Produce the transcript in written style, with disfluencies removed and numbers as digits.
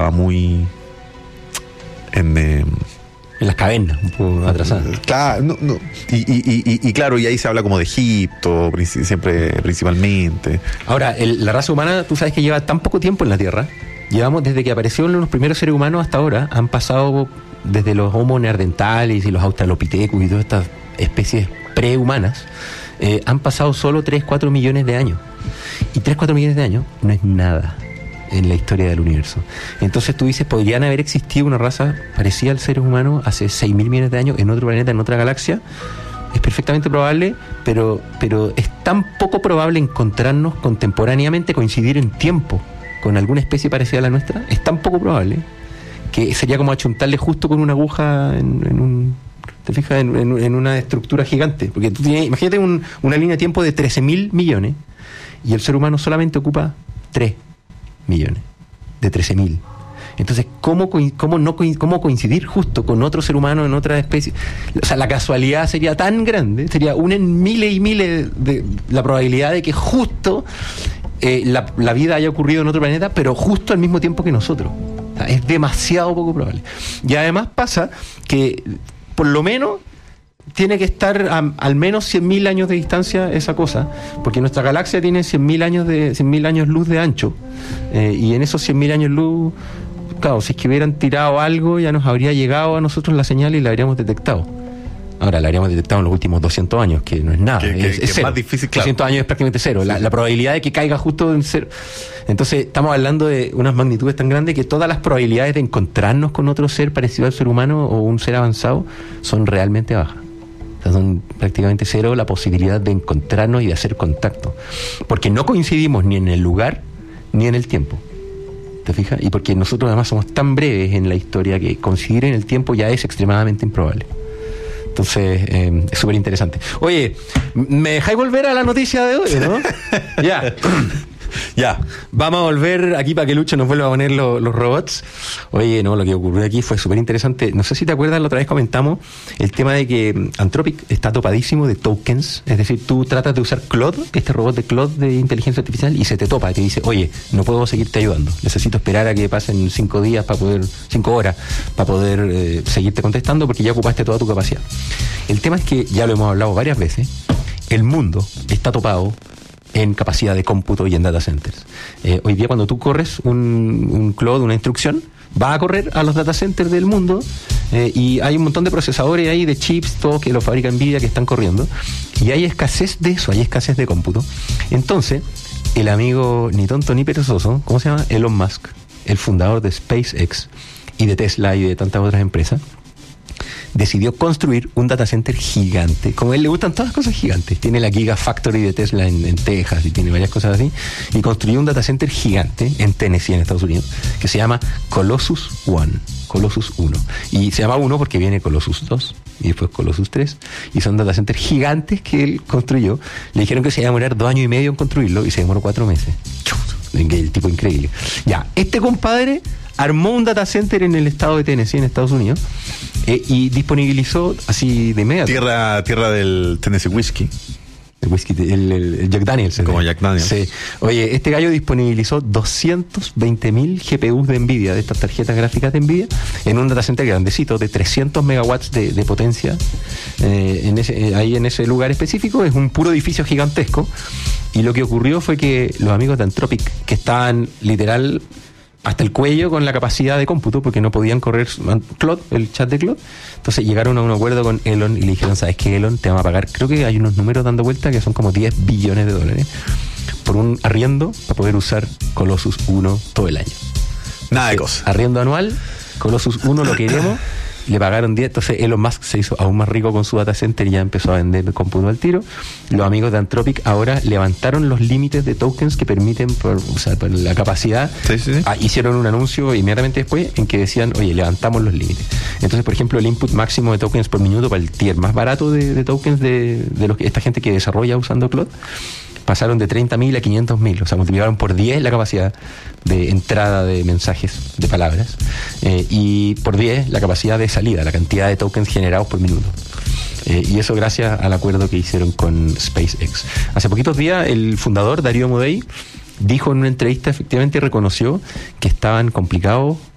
estaba muy en las cavernas, un poco atrasada. Claro, y claro, y ahí se habla como de Egipto, siempre, principalmente. Ahora, la raza humana, tú sabes que lleva tan poco tiempo en la Tierra. Llevamos desde que aparecieron los primeros seres humanos hasta ahora, han pasado desde los Homo neanderthales y los Australopithecus y todas estas especies prehumanas, han pasado solo 3-4 millones de años. Y 3-4 millones de años no es nada en la historia del universo. Entonces tú dices, ¿podrían haber existido una raza parecida al ser humano hace 6.000 millones de años en otro planeta, en otra galaxia? Es perfectamente probable, pero es tan poco probable encontrarnos contemporáneamente, coincidir en tiempo con alguna especie parecida a la nuestra. Es tan poco probable que sería como achuntarle justo con una aguja ¿te fijas? En una estructura gigante. Porque tú tienes, imagínate una línea de tiempo de 13.000 millones y el ser humano solamente ocupa 3 millones de 13.000. Entonces, ¿cómo coincidir justo con otro ser humano en otra especie? O sea, la casualidad sería tan grande, sería una en miles y miles de la probabilidad de que justo la vida haya ocurrido en otro planeta, pero justo al mismo tiempo que nosotros. O sea, es demasiado poco probable. Y además pasa que, por lo menos, tiene que estar al menos 100.000 años de distancia esa cosa, porque nuestra galaxia tiene 100.000 años luz de ancho, y en esos 100.000 años luz, claro, si es que hubieran tirado algo, ya nos habría llegado a nosotros la señal y la habríamos detectado. Ahora, la habríamos detectado en los últimos 200 años, que no es nada, es cero. Más difícil, claro. 200 años es prácticamente cero, sí. La probabilidad de que caiga justo en cero. Entonces, estamos hablando de unas magnitudes tan grandes que todas las probabilidades de encontrarnos con otro ser parecido al ser humano o un ser avanzado son realmente bajas. O sea, son prácticamente cero la posibilidad de encontrarnos y de hacer contacto. Porque no coincidimos ni en el lugar ni en el tiempo. ¿Te fijas? Y porque nosotros además somos tan breves en la historia que coincidir en el tiempo ya es extremadamente improbable. Entonces, es súper interesante. Oye, ¿me dejáis volver a la noticia de hoy, no? Ya. Ya, vamos a volver aquí para que Lucho nos vuelva a poner los robots. Oye, no, lo que ocurrió aquí fue súper interesante. No sé si te acuerdas, la otra vez comentamos el tema de que Anthropic está topadísimo de tokens. Es decir, tú tratas de usar Claude, este robot de Claude de inteligencia artificial, y se te topa, te dice, oye, no puedo seguirte ayudando. Necesito esperar a que pasen 5 horas para poder seguirte contestando porque ya ocupaste toda tu capacidad. El tema es que, ya lo hemos hablado varias veces, el mundo está topado en capacidad de cómputo y en data centers. Hoy día cuando tú corres un Claude, una instrucción, va a correr a los data centers del mundo, y hay un montón de procesadores ahí, de chips, todos que lo fabrica Nvidia, que están corriendo, y hay escasez de eso, hay escasez de cómputo. Entonces, el amigo ni tonto ni perezoso, ¿cómo se llama? Elon Musk, el fundador de SpaceX y de Tesla y de tantas otras empresas, decidió construir un data center gigante. Como a él le gustan todas las cosas gigantes, tiene la Gigafactory de Tesla en Texas y tiene varias cosas así, y construyó un data center gigante en Tennessee, en Estados Unidos, que se llama Colossus 1. Y se llama 1 porque viene Colossus 2 y después Colossus 3, y son data centers gigantes que él construyó. Le dijeron que se iba a demorar 2 años y medio en construirlo y se demoró 4 meses. El tipo increíble. Ya, este compadre armó un data center en el estado de Tennessee, en Estados Unidos, y disponibilizó así de inmediato. Tierra del Tennessee Whiskey. El whisky, el Jack Daniels. Como Jack Daniels. Sí. Oye, este gallo disponibilizó 220.000 GPUs de Nvidia, de estas tarjetas gráficas de Nvidia, en un data center grandecito de 300 megawatts de potencia, ahí en ese lugar específico. Es un puro edificio gigantesco. Y lo que ocurrió fue que los amigos de Anthropic, que estaban literal hasta el cuello con la capacidad de cómputo, porque no podían correr Claude, el chat de Claude, entonces llegaron a un acuerdo con Elon y le dijeron, ¿sabes qué, Elon? Te vamos a pagar, creo que hay unos números dando vuelta que son como 10 billones de dólares por un arriendo para poder usar Colossus 1 todo el año. Nada de cosas. Arriendo anual, Colossus 1 lo queremos. Le pagaron 10, entonces Elon Musk se hizo aún más rico con su data center y ya empezó a vender cómputo al tiro. Los amigos de Anthropic ahora levantaron los límites de tokens que permiten, por la capacidad. Sí. Hicieron un anuncio inmediatamente después en que decían, oye, levantamos los límites. Entonces, por ejemplo, el input máximo de tokens por minuto para el tier más barato de tokens de esta gente que desarrolla usando Claude, pasaron de 30.000 a 500.000, o sea, multiplicaron por 10 la capacidad de entrada de mensajes, de palabras, y por 10 la capacidad de salida, la cantidad de tokens generados por minuto. Y eso gracias al acuerdo que hicieron con SpaceX. Hace poquitos días el fundador, Darío Amodei, dijo en una entrevista, efectivamente reconoció que estaban complicados